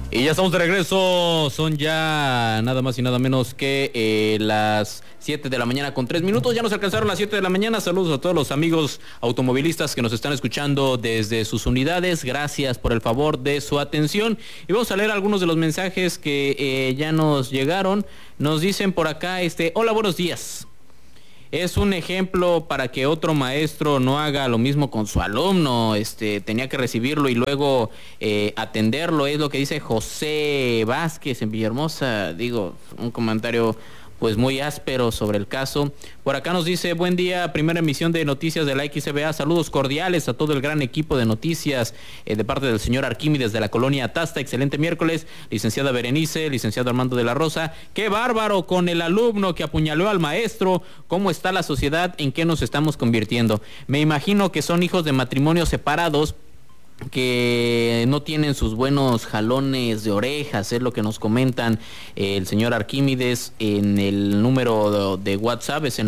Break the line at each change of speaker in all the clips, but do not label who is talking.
Y ya estamos de regreso, son ya nada más y nada menos que las 7 de la mañana con 3 minutos, ya nos alcanzaron las 7 de la mañana, saludos a todos los amigos automovilistas que nos están escuchando desde sus unidades, gracias por el favor de su atención, y vamos a leer algunos de los mensajes que ya nos llegaron. Nos dicen por acá, hola, buenos días. Es un ejemplo para que otro maestro no haga lo mismo con su alumno, tenía que recibirlo y luego atenderlo, es lo que dice José Vázquez en Villahermosa, digo, un comentario pues muy áspero sobre el caso. Por acá nos dice, buen día, primera emisión de noticias de la XBA, saludos cordiales a todo el gran equipo de noticias de parte del señor Arquímedes de la colonia Tasta, excelente miércoles, licenciada Berenice, licenciado Armando de la Rosa, qué bárbaro con el alumno que apuñaló al maestro, cómo está la sociedad, en qué nos estamos convirtiendo. Me imagino que son hijos de matrimonios separados, que no tienen sus buenos jalones de orejas, es lo que nos comentan el señor Arquímedes en el número de WhatsApp, es el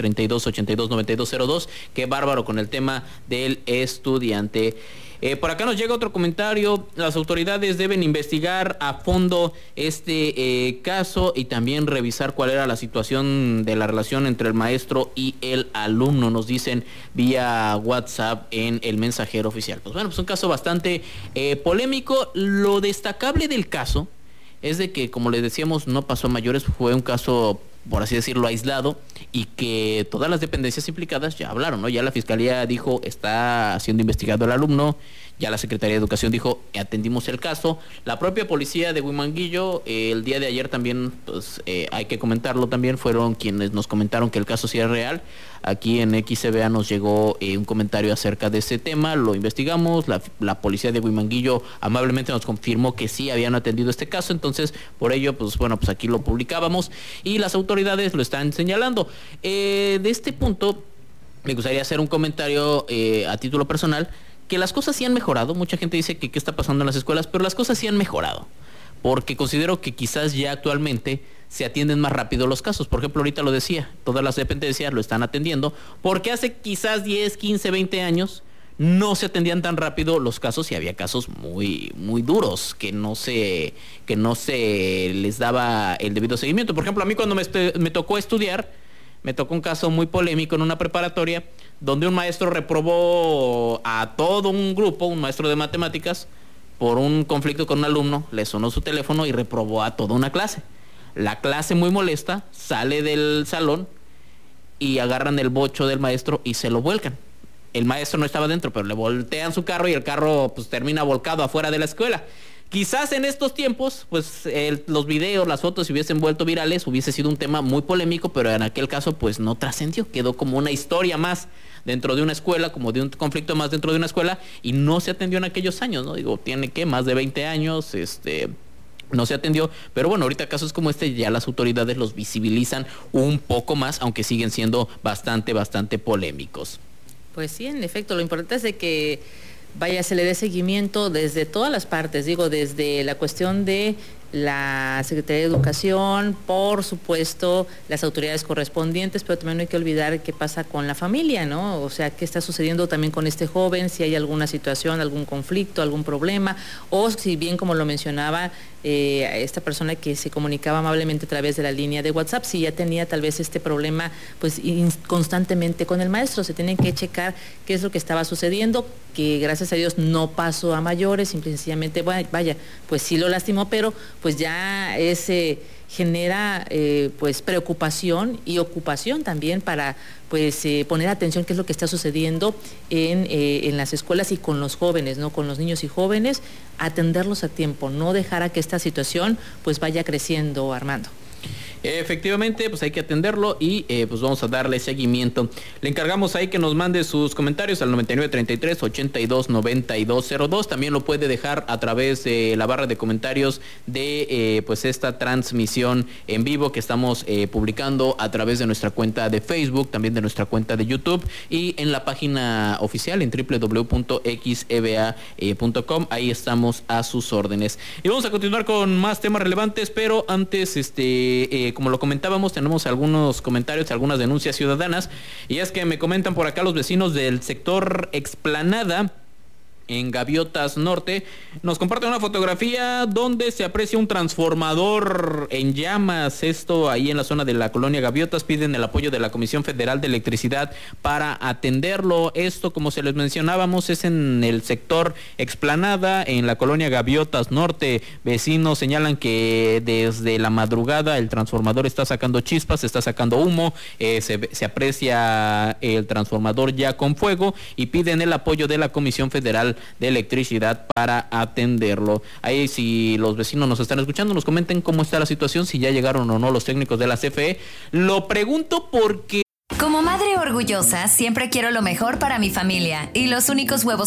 9932829202, qué bárbaro con el tema del estudiante. Por acá nos llega otro comentario, las autoridades deben investigar a fondo este caso y también revisar cuál era la situación de la relación entre el maestro y el alumno, nos dicen vía WhatsApp en el mensajero oficial. Pues bueno, pues un caso bastante polémico. Lo destacable del caso es de que, como les decíamos, no pasó a mayores, fue un caso, por así decirlo, aislado, y que todas las dependencias implicadas ya hablaron, ¿no? Ya la Fiscalía dijo, está siendo investigado el alumno, ya la Secretaría de Educación dijo, atendimos el caso, la propia policía de Huimanguillo, el día de ayer también, pues hay que comentarlo también, fueron quienes nos comentaron que el caso sí es real. Aquí en XCBA nos llegó un comentario acerca de ese tema, lo investigamos, la policía de Huimanguillo amablemente nos confirmó que sí habían atendido este caso, entonces por ello, pues bueno, pues aquí lo publicábamos y las autoridades lo están señalando. De este punto, me gustaría hacer un comentario a título personal, que las cosas sí han mejorado. Mucha gente dice que qué está pasando en las escuelas, pero las cosas sí han mejorado, porque considero que quizás ya actualmente se atienden más rápido los casos. Por ejemplo, ahorita lo decía, todas las dependencias lo están atendiendo, porque hace quizás 10, 15, 20 años no se atendían tan rápido los casos y había casos muy, muy duros que no se les daba el debido seguimiento. Por ejemplo, a mí cuando me tocó estudiar, me tocó un caso muy polémico en una preparatoria donde un maestro reprobó a todo un grupo, un maestro de matemáticas, por un conflicto con un alumno, le sonó su teléfono y reprobó a toda una clase. La clase, muy molesta, sale del salón y agarran el bocho del maestro y se lo vuelcan. El maestro no estaba dentro, pero le voltean su carro y el carro pues termina volcado afuera de la escuela. Quizás en estos tiempos, pues los videos, las fotos se hubiesen vuelto virales, hubiese sido un tema muy polémico, pero en aquel caso pues no trascendió, quedó como una historia más dentro de una escuela, como de un conflicto más dentro de una escuela, y no se atendió en aquellos años, ¿no? Digo, tiene que más de 20 años, no se atendió, pero bueno, ahorita casos como este ya las autoridades los visibilizan un poco más, aunque siguen siendo bastante polémicos.
Pues sí, en efecto, lo importante es de que se le dé seguimiento desde todas las partes, digo, desde la cuestión de la Secretaría de Educación, por supuesto, las autoridades correspondientes, pero también no hay que olvidar qué pasa con la familia, ¿no? O sea, qué está sucediendo también con este joven, si hay alguna situación, algún conflicto, algún problema, o si bien, como lo mencionaba, esta persona que se comunicaba amablemente a través de la línea de WhatsApp, si ya tenía tal vez este problema pues constantemente con el maestro, se tiene que checar qué es lo que estaba sucediendo, que gracias a Dios no pasó a mayores, simple y sencillamente, vaya, pues sí lo lastimó, pero pues ya genera pues preocupación y ocupación también para pues poner atención qué es lo que está sucediendo en las escuelas y con los jóvenes, ¿no? Con los niños y jóvenes, atenderlos a tiempo, no dejar a que esta situación pues vaya creciendo, Armando.
Efectivamente, pues hay que atenderlo y pues vamos a darle seguimiento. Le encargamos ahí que nos mande sus comentarios al 9933-829202. También lo puede dejar a través de la barra de comentarios de pues esta transmisión en vivo que estamos publicando a través de nuestra cuenta de Facebook, también de nuestra cuenta de YouTube y en la página oficial en www.xeba.com. Ahí estamos a sus órdenes. Y vamos a continuar con más temas relevantes, pero antes como lo comentábamos, tenemos algunos comentarios, algunas denuncias ciudadanas, y es que me comentan por acá los vecinos del sector Explanada en Gaviotas Norte, nos comparte una fotografía donde se aprecia un transformador en llamas. Esto ahí en la zona de la colonia Gaviotas. Piden el apoyo de la Comisión Federal de Electricidad para atenderlo. Esto, como se les mencionábamos, es en el sector Explanada, en la colonia Gaviotas Norte. Vecinos señalan que desde la madrugada el transformador está sacando chispas, está sacando humo, se aprecia el transformador ya con fuego y piden el apoyo de la Comisión Federal de Electricidad para atenderlo. Ahí, si los vecinos nos están escuchando, nos comenten cómo está la situación, si ya llegaron o no los técnicos de la CFE. Lo pregunto porque...
Como madre orgullosa, siempre quiero lo mejor para mi familia, y los únicos huevos